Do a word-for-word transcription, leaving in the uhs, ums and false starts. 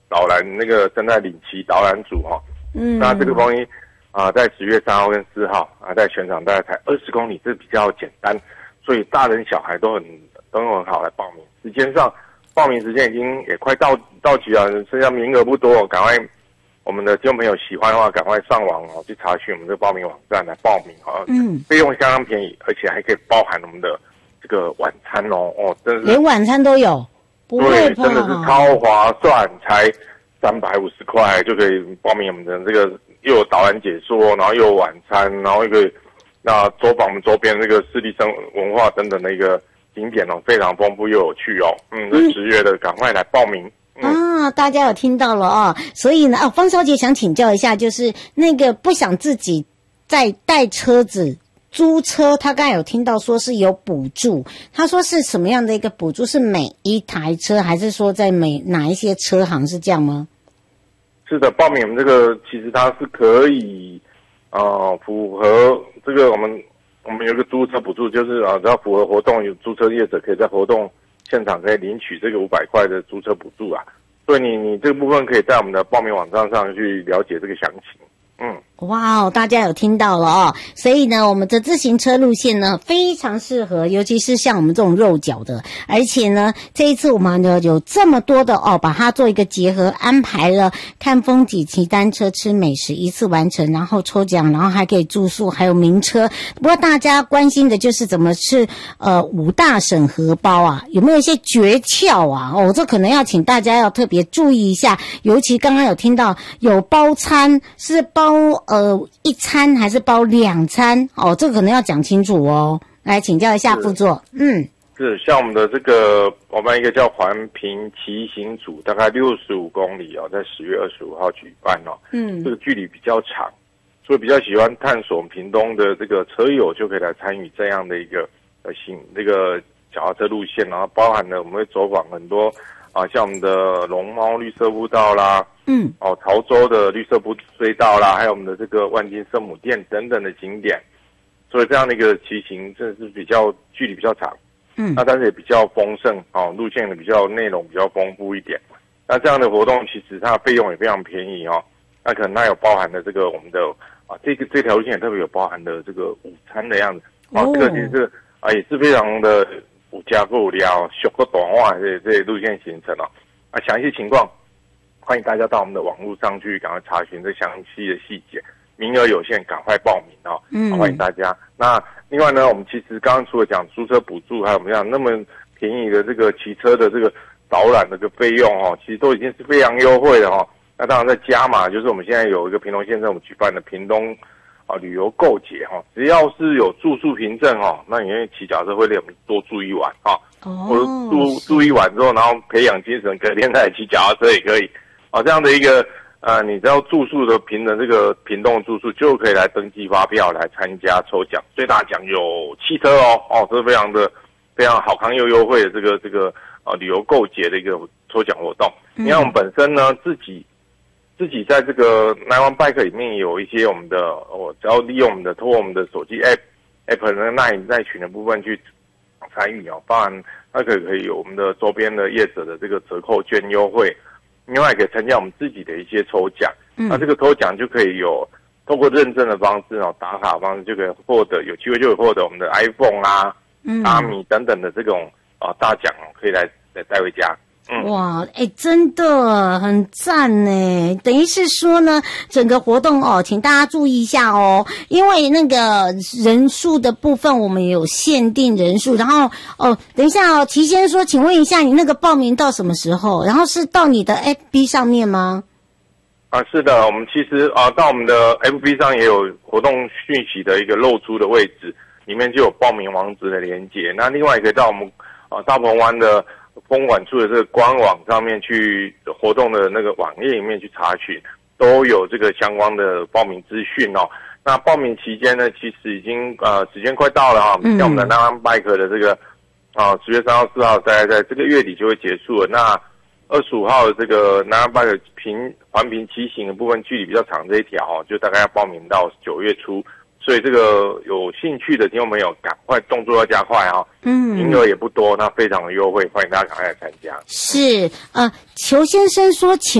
导览那个正在领旗导览组哈、哦。嗯，那这个风衣啊、呃，在十月三号跟四号啊，在全场大概才二十公里，这比较简单，所以大人小孩都很都很好来报名。时间上，报名时间已经也快到到期了，剩下名额不多，赶快。我们的听众朋友喜欢的话，赶快上网哦，去查询我们的报名网站来报名哈。嗯，费用相当便宜，而且还可以包含我们的这个晚餐哦哦，真的是连晚餐都有，不会吧？ 对，真的是超划算，才三百五十块就可以报名我们的这个，又有导览解说，然后又有晚餐，然后又可以那走访我们周边这个市立生文化等等的一个景点哦，非常丰富又有趣哦。嗯，这十月的赶快来报名。 啊，大家有听到了哦，所以呢，哦，方小姐想请教一下，就是那个不想自己再带车子租车，她刚才有听到说是有补助，她说是什么样的一个补助？是每一台车，还是说在每哪一些车行是这样吗？ 是的，报名这个其实它是可以，呃，符合这个我们我们有一个租车补助，就是啊，只要符合活动，有租车业者可以在活动现场可以领取这个五百块的租车补助啊，所以你你这个部分可以在我们的报名网站上去了解这个详情。嗯， 哇哦，大家有听到了哦，所以呢，我们的自行车路线呢非常适合，尤其是像我们这种肉脚的，而且呢，这一次我们呢有这么多的哦，把它做一个结合，安排了看风景、骑单车、吃美食一次完成，然后抽奖，然后还可以住宿，还有名车。不过大家关心的就是怎么是呃五大省荷包啊，有没有一些诀窍啊？哦，这可能要请大家要特别注意一下，尤其刚刚有听到有包餐是包。包呃一餐还是包两餐哦？这个可能要讲清楚哦。来请教一下副座，嗯， 是像我们的这个我们一个叫环屏骑行组，大概六十五公里哦，在十月二十五号举办哦。嗯，这个距离比较长，所以比较喜欢探索屏东的这个车友就可以来参与这样的一个呃行这个脚踏车路线，然后包含了我们会走访很多。啊，像我们的龙猫绿色步道啦，嗯，哦，潮州的绿色步隧道啦，还有我们的这个万金圣母殿等等的景点，所以这样的一个骑行，真的是比较距离比较长，嗯，那但是也比较丰盛，哦，路线的比较内容比较丰富一点。那这样的活动其实它的费用也非常便宜哦，那可能它有包含的这个我们的啊，这个这条路线也特别有包含的这个午餐的样子，哦，这个其实啊也是非常的。有加够了，小个短话这这些路线行程哦，啊，详细情况欢迎大家到我们的网络上去赶快查询这详细的细节，名额有限，赶快报名哦，嗯，欢迎大家。那另外呢，我们其实刚刚除了讲租车补助，还有我们讲那么便宜的这个骑车的这个导览的这个费用哦，其实都已经是非常优惠的哦。那当然再加码，就是我们现在有一个屏东县政府举办的屏东。啊，旅游购节哈，只要是有住宿凭证哈，那你愿意骑脚车会让我们多住一晚哈，哦，或者住住一晚之后，然后培养精神，隔天再骑脚踏车也可以，啊，这样的一个呃，你只要住宿的凭的这个屏东住宿就可以来登记发票来参加抽奖，最大奖有汽车哦，哦，这是非常的非常好康又优惠的这个这个呃旅游购节的一个抽奖活动。嗯、你看我们本身呢自己。自己在这个 Nine One Bike 里面有一些我们的，我只要利用我们的，通过我们的手机 App App 的那那群的部分去参与哦，当然那个可以有我们的周边的业者的这个折扣券优惠，另外也可以参加我们自己的一些抽奖，嗯、那这个抽奖就可以有透过认证的方式哦，打卡的方式就可以获得有机会就可以获得我们的 iPhone 啊、嗯、阿米等等的这种啊大奖哦，可以来来带回家。嗯、 哇，哎、欸，真的很赞呢！等于是说呢，整个活动哦，请大家注意一下哦，因为那个人数的部分我们也有限定人数。然后哦，等一下哦，齐先生说，请问一下，你那个报名到什么时候？然后是到你的 F B 上面吗？ 啊，是的，我们其实啊，到我们的 F B 上也有活动讯息的一个露出的位置，里面就有报名网址的连结。那另外也可以到我们啊大鹏湾的。风管处的这个官网上面去活动的那个网页里面去查询，都有这个相关的报名资讯哦。那报名期间呢，其实已经呃时间快到了哈、哦，像我们的 Nine One Bike 的这个啊十月三号、四号，大概在这个月底就会结束了。那二十五号的这个 Nine One Bike 平环屏骑行的部分距离比较长这一条哦，就大概要报名到九月初。所以这个有兴趣的听众朋友，赶快动作要加快哈、哦，嗯，名额也不多，那非常的优惠，欢迎大家赶快来参加。 是，呃，裘先生说，请。